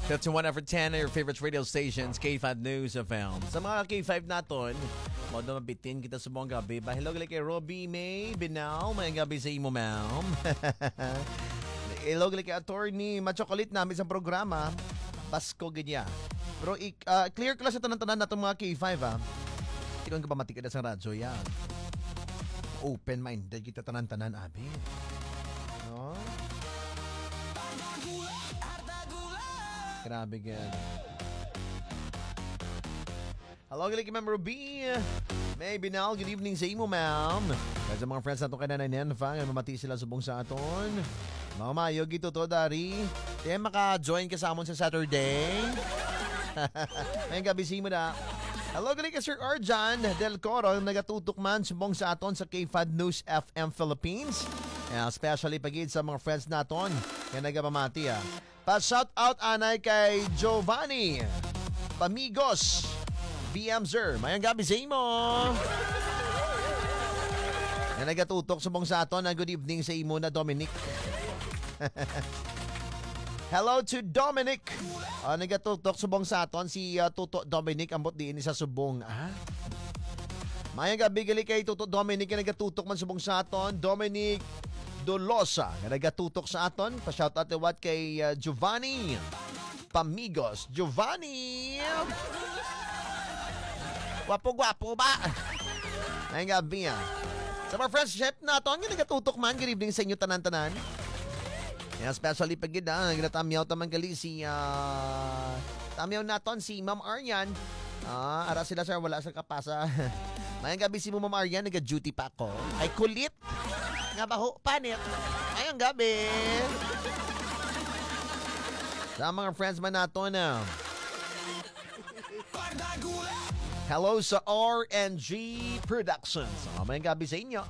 That's 1 over 10 of your favorite radio stations, K5 News FM. Sa mga K5 naton, modo mabitin kita sa buong gabi. Hello kay Robbie May Binal. Mayang gabi sa imo, ma'am. Hello kay attorney Machocolate namin sa programa. Pasko ganyan. Pero clear ko lang sa tanan-tanan na itong mga K5 ha. Tikon ka pa matikad sa radyo yan. Open-minded kita tanan-tanan, abi. No? Grabe gan. Hello, galing kay Ma'am Ruby. May Binal, good evening sa imo, ma'am. Kaya sa mga friends natin kaya na Fang, mamati sila subong sa aton. Mga mayo, gito to, Dari. Kaya maka-join ka sa amon sa Saturday. May gabi mo na. Hello, galing kay Sir Arjan Del Coro, nagatutok man subong sa aton sa K5 News FM Philippines. Especially pagid sa mga friends naton. Kaya nagapamati Pa-shout out anay kay Giovanni Pamigos BM Sir. Mayang gabi sa imo. Yan nagatutok subong sa aton. Good evening sa imo na Dominic. Hello to Dominic. Nagatutok subong sa aton si Tuto Dominic ambot diin sa subong. Mayang gabi gali kay Tuto Dominic na nagatutok man subong sa aton. Dominic Dolosa na nagatutok sa aton. Pa-shoutout what kay Giovanni Pamigos. Giovanni! Wapo-gwapo ba? Ay gabi Sa mga friendship naton, yung nagatutok man. Good evening sa inyo tanan-tanan. Especially pag yun nagnatamyaw taman gali si tamyaw naton si Ma'am Aryan. Ara sila sir, wala sa kapasa. Mayang gabi si mo Ma'am Aryan, nag-duty pa ako. Ay kulit! Nga baho, panit. Ayong gabi. Sa mga friends man nato na. Hello sa RNG Productions. Mayang gabi sa inyo.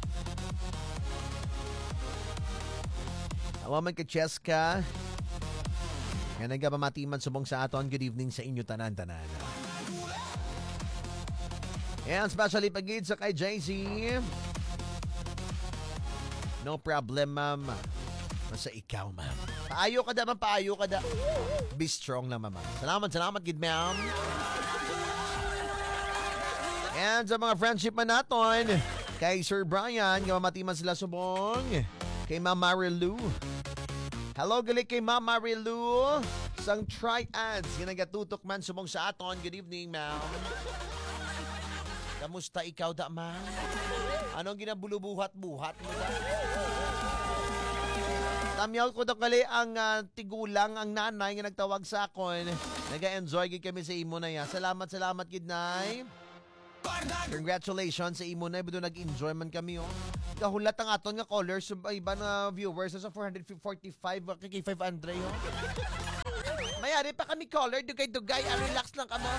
Hello man kay Cheska. Nga nagpamatiman subong sa aton. Good evening sa inyo tanan-tanan. And especially pagid sa kay JC. No problem, ma'am. Basta ikaw, ma'am. Paayo ka da, ma'am. Paayo ka da. Be strong na, ma'am. Salamat, good, ma'am. And sa mga friendship man naton, kay Sir Brian, kamamatiman sila subong. Kay Ma'am Marilu. Hello, gali kay Ma'am Marilu. Sang Triads. Ginagatutok man subong sa aton. Good evening, ma'am. Kamusta ikaw da, ma'am? Anong ginabulubuhat-buhat mo da? Tamyaw ko daw kali ang tigulang, ang nanay nga nagtawag sa akon. Nag-enjoy gid kami sa imo na ya. Salamat, gid nay. Congratulations sa imo na. Buto nag-enjoy man kami Kahulat ang aton nga callers sa iba na viewers sa 445 kay 500 Mayari pa kami caller, dugay-dugay. Relax lang kamo.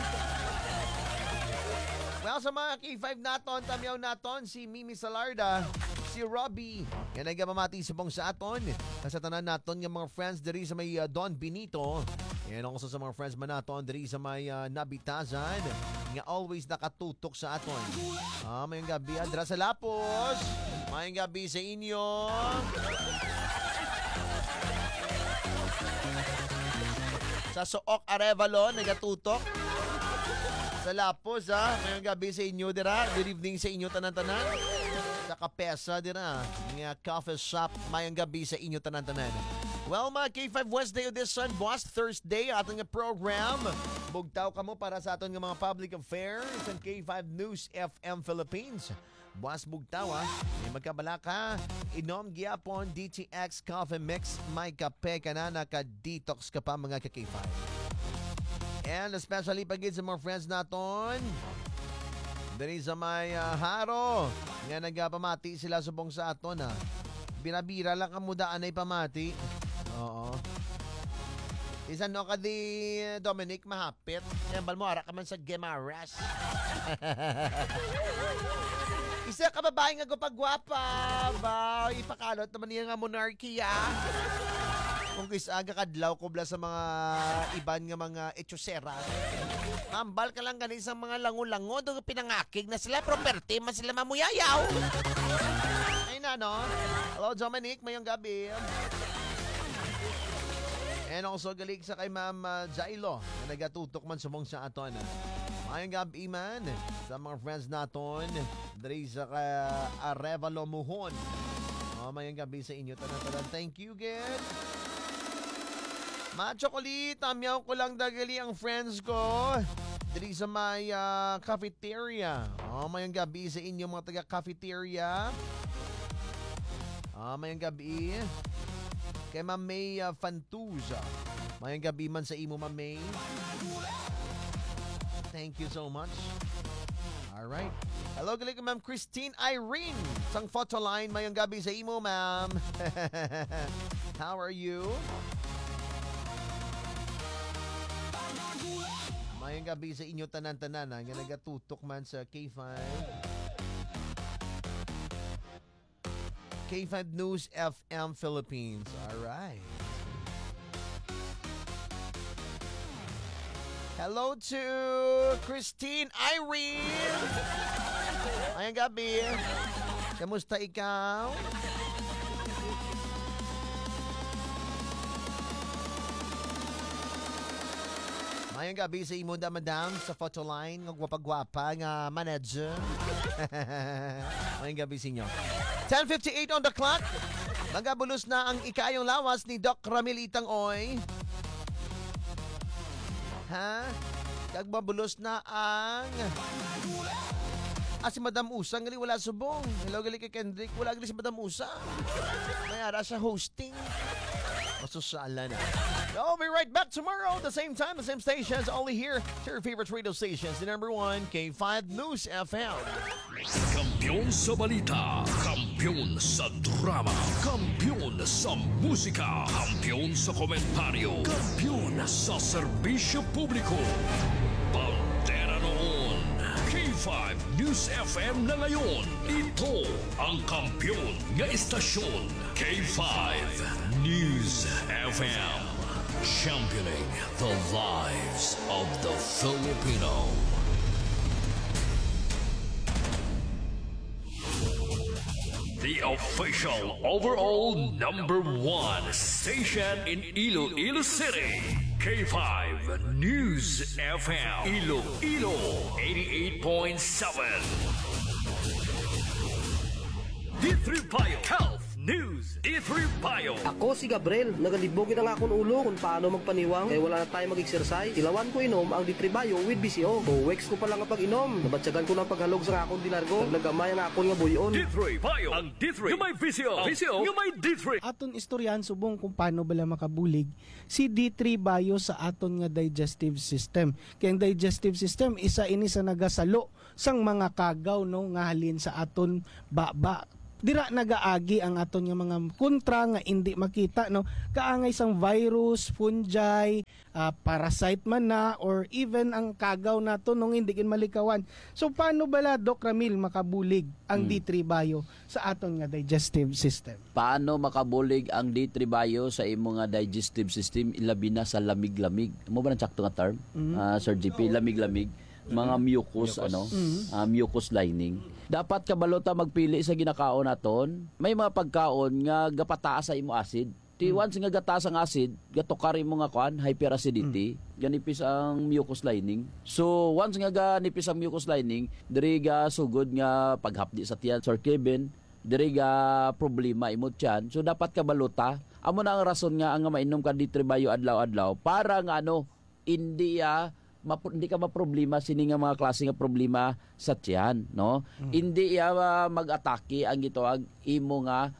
Well, sa mga K5 naton, tamyaw naton, si Mimi Salarda, si Robbie, yan ay gamamati subong sa aton. Sa tanan naton ng mga friends diri sa may Don Benito. Yan also sa mga friends man naton diri sa may Nabitazan, nga always nakatutok sa aton. Mayong gabi, adra sa Lapos. Mayong gabi sa inyo. Sa Sook Arevalo, nagatutok. Sa Lapos, ngayong gabi sa inyo, dira. Good evening sa inyo, tanan-tanan. Sa Kapesa, dira. Nga coffee shop, ngayong gabi sa inyo, tanan-tanan. Well, mga K5 Wednesday edition, Boss Thursday, ating program. Bugtaw ka mo para sa aton ng mga public affairs ng K5 News FM Philippines. Boss Bugtaw, may magkabala ka. Inom gyapon DTX Coffee Mix. May kape ka na, naka-detox ka pa mga K5. And especially pagid sa mga friends naton diri sa may Haro nga nagpamati sila subong sa aton binabira lang ang mudaan ay pamati. Oo. Isa no ka di Dominic mahapit. Yambal mo ara ka man sa Gemaras. Isa ka babae nga gupagwapa ba ipakalot naman niya nga monarchy Kung kisaga kadlaw ko bla sa mga iban nga mga etchosera. Mambal ka lang ganin sa mga lango-lango. Doon pinangakig na sila. Property man sila mamuyayaw. Ay na, no? Hello, Dominic. Mayong gabi. And also galing sa kay Ma'am Jailo na nagatutok man sumong sa aton. Mayang gabi man sa mga friends naton diri sa Arevalo Muhon. Mayang gabi sa inyo tanan. Thank you, Ged. Ma-chocolate, amyaw ko lang dagali ang friends ko diri sa may cafeteria. Mayang gabi sa inyo mga taga-cafeteria. Mayang gabi kay Ma'am May Fantuza. Mayang gabi man sa imo, Ma'am May. Thank you so much. Alright. Hello, galing Ma'am Christine Irene. Sang photo line, mayang gabi sa imo, Ma'am. How are you? Mayang gabi sa inyo tanan-tanan nga nagatutok man sa K5. K5 News FM Philippines. Alright. Hello to Christine Irene. Ayang gabi. Kamusta ikaw? Mayang gabi sa imo da madam sa photo line ng gwapa-gwapa nga manager. Mayang gabi sa inyo. 10:58 on the clock. Magabulos na ang ikayong lawas ni Doc Ramilitang Oy. Ha? Kagbabulos na ang si Madam Usa ngali wala subong. Hello gali kay Kendrick, wala gali si Madam Usa. Mayara sa hosting. Masusala na. I'll be right back tomorrow, the same time, the same stations, only here to your favorite radio stations. The number 1, K5 News FM. Kampiyon sa balita, kampiyon sa drama, kampiyon sa musika, kampiyon sa komentaryo, kampiyon sa serbisyo publiko. Bandera noon, K5 News FM na ngayon. Ito ang kampiyon nga istasyon, K5 News FM. Championing the lives of the Filipino. The official overall number 1 station in Iloilo City. K5 News FM. Iloilo 88.7. D3 Bio Health News. D3 Bio. Ako si Gabriel, nagalibogin ang akong ulo kung paano magpaniwang, wala na tayo mag-exercise. Ilawan ko inom ang D3 Bio with BCO. O weeks ko pa lang ang pag-inom. Nabatsagan ko ng paghalog sa akong dilargo. Naglagamay ang akong nga buyon. D3 Bio. Ang D3 yung may VCO. VCO yung may D3. Aton istoryan subong kung paano bala makabulig si D3 Bio sa aton nga digestive system. Kaya ang digestive system isa ini sa nagasalo sang mga kagaw no nga halin sa aton baba. Dira nagaagi ang aton nga mga kontra nga hindi makita no kaangay sang virus, fungi, parasite man na or even ang kagaw nato nung hindi kin malikawan. So paano bala Doc Ramil makabulig ang D3 Bio sa aton nga digestive system? Paano makabulig ang D3 Bio sa imo nga digestive system ilabi na sa lamig-lamig? Mo ba nang sakto nga term? Sir GP, lamig-lamig. Mga mucus. Mucus lining. Dapat kabalota magpili sa ginakaon naton. May mga pagkaon nga gapataas sa imo acid. Once nga gataas ang acid, gatukari mo nga kuan hyperacidity, ganipis ang mucus lining. So once nga ganipis ang mucus lining, diri ga sugod nga paghapdi sa tiyan, Sir Kevin, diri ga problema imo tiyan. So dapat kabalota, amo na ang rason nga ang mainom ka D3 Bio adlaw-adlaw para nga hindi ka maproblema sini nga mga klase nga problema sa tiyan, no? Hindi mag-atake ang gitawag imo nga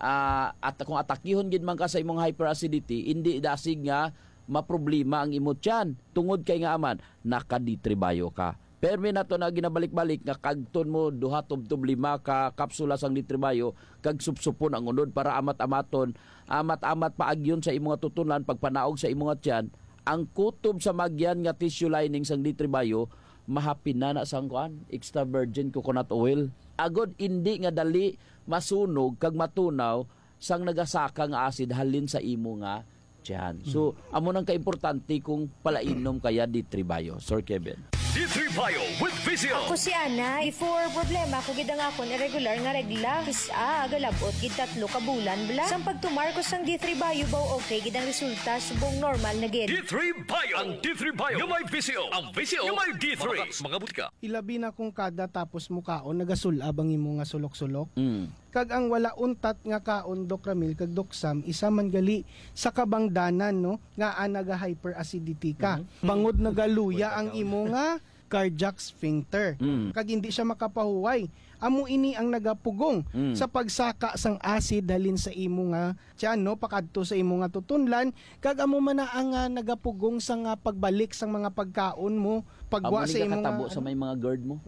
at kung atakihon gid man ka sa imong hyperacidity, hindi dasig nga maproblema ang imo tiyan. Tungod kay nga aman naka D3 Bio ka. Permi na to na ginabalik-balik nga kagton mo duha tub 5 ka kapsula sang D3 Bio kag supsupon ang unod para amat-amaton, amat-amat paagyon sa imong tutunan pagpanaog sa imong tiyan. Ang kutob sa magyan nga tissue lining sang D3 Bio mahapin na sang kuan extra virgin coconut oil. Agod hindi nga dali masunog kag matunaw sang nagasaka nga acid halin sa imo nga tiyan. So amo nang kaimportante kung palainom kaya D3 Bio, Sir Kevin. D3 Bio with Visio. Ako si Ana, before problema ko gid ang akon irregular nga regla. Kisa galabot gid 3 ka bulan bala. Sang pagtumar ko sang D3 Bio baw okay gid ang resulta subong normal na gid. D3 Bio. Ang D3 Bio. Yung may Visio. Ang Visio. Yung may D3. Mga butika. Ilabi na kung kada tapos mukaon nagasulab ang imo nga sulok-sulok. Mm. Kag ang wala untat nga kaon Doc Ramil kag Doc Sam isa man gali sa kabangdanan no nga naga hyperacidity ka. Bangod nagaluya ang imo nga cardiac sphincter. Kag hindi siya makapahuway. Amo ini ang nagapugong sa pagsaka sang acid halin sa imo nga tiyan no pakadto sa imo nga tutunlan kag amo man na ang nagapugong sa nga pagbalik sang mga pagkaon mo pagwa sa imo katabo nga sa may mga guard mo.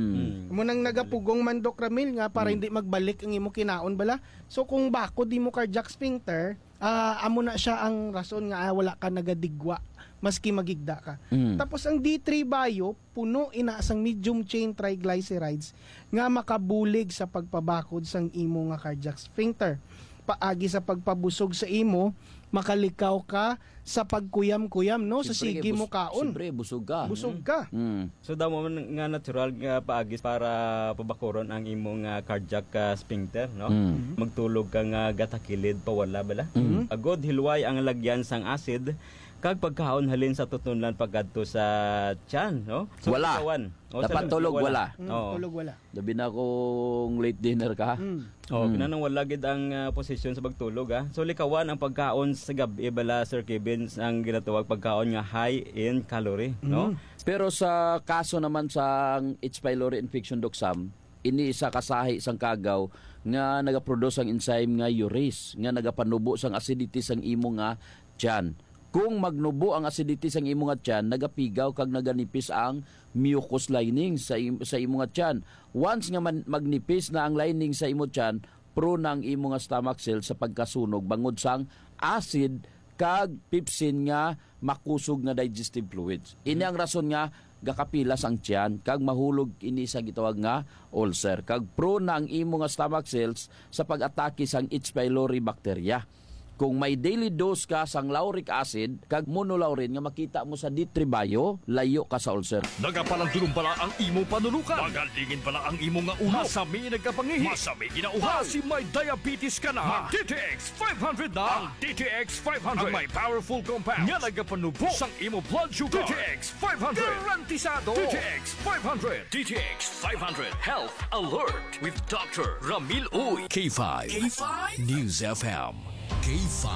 mo nang nagapugong man Doc Ramil nga para hindi magbalik ang imo kinaon bala. So kung bako di mo cardiac sphincter, amo na siya ang rason nga wala ka nagadigwa maski magigda ka. Tapos ang D3 Bio puno ina sang medium chain triglycerides nga makabulig sa pagpabakod sang imo nga cardiac sphincter. Paagi sa pagpabusog sa imo, makalikaw ka sa pagkuyam-kuyam no sa Siyempre, sige mo kaon. Siyempre, busog ka. Busog ka. So damo man nga natural nga paagis para pabakuron ang imong cardiac sphincter, no? Magtulog ka nga gatakilid pawala bala. Agod hilway ang lagyan sang acid kag pagkaon halin sa tutunlan pagkadto sa tiyan, no? So, Wala. ikawan. Dapat tulog wala. Oo. Tulog wala. Labi na kung late dinner ka. Oh, kinanang wala gid ang posisyon sa pagtulog ha. So likawan ang pagkaon sa gabi bala Sir Kevin ang ginatawag pagkaon nga high in calorie, no? Pero sa kaso naman sa H. pylori infection Doc Sam, ini isa kasahi sang kagaw nga nagaproduce ang enzyme nga urease nga nagapanubo sang acidity sang imo nga tiyan. Kung magnubo ang acidity sang imo nga tiyan, nagapigaw kag naganipis ang mucous lining sa imo nga tiyan. Once nga magnipis na ang lining sa imo tiyan, prone na ang imo nga stomach cell sa pagkasunog bangod sang acid kag pepsin nga makusog nga digestive fluids. Ini ang rason nga gakapilas ang tiyan kag mahulog ini sa gitawag nga ulcer kag prone na ang imo nga stomach cells sa pag-atake sang H. pylori bacteria. Kung may daily dose ka sang lauric acid kag monolaurin nga makita mo sa D3 Bio, layo ka sa ulcer. Nagapalandulong pala ang imo panulukan. Magalingin pala ang imo nga ulo. Masami nagkapangihi. Masami ginauhaw. Si may diabetes ka na. DTX 500 na. Ang DTX 500. Ang may powerful compound. Nga nagapanubo sang imo blood sugar. DTX 500. Garantisado. DTX 500. DTX 500. Health Alert with Dr. Ramil Uy. K5. News FM. K5.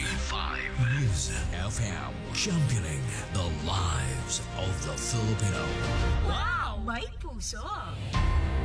News FM. Championing the lives of the Filipino. Wow! May puso!